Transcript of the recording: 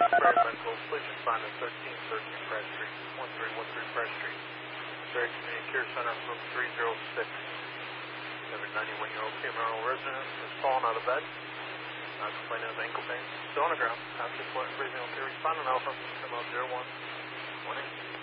Prairie Medical, please respond to 1313 Pratt Street, 1313 Pratt Street. Prairie Community Care Center, room 306. Every 91-year-old female resident has fallen out of bed. Not complaining of ankle pain. Still on the ground. Conscious, fluent, breathing okay. Responding Alpha, ML01. 1-8.